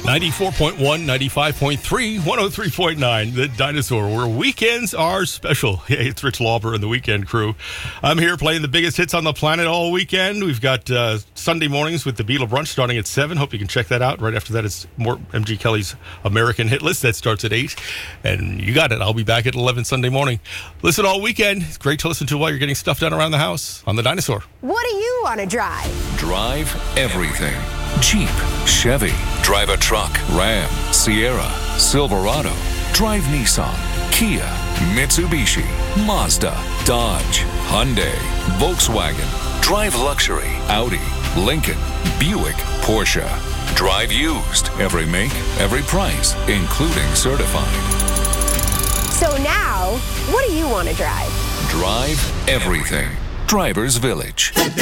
94.1, 95.3, 103.9, The Dinosaur, where weekends are special. Hey, it's Rich Lauber and the Weekend Crew. I'm here playing the biggest hits on the planet all weekend. We've got Sunday mornings with the Beatle Brunch starting at 7. Hope you can check that out. Right after that, it's more MG Kelly's American Hit List. That starts at 8. And you got it. I'll be back at 11 Sunday morning. Listen all weekend. It's great to listen to while you're getting stuff done around the house on The Dinosaur. What do you want to drive? Drive everything. Jeep, Chevy, drive a truck, Ram, Sierra, Silverado, drive Nissan, Kia, Mitsubishi, Mazda, Dodge, Hyundai, Volkswagen, drive luxury, Audi, Lincoln, Buick, Porsche. Drive used, every make, every price, including certified. So now, what do you want to drive? Drive everything. Drivers Village.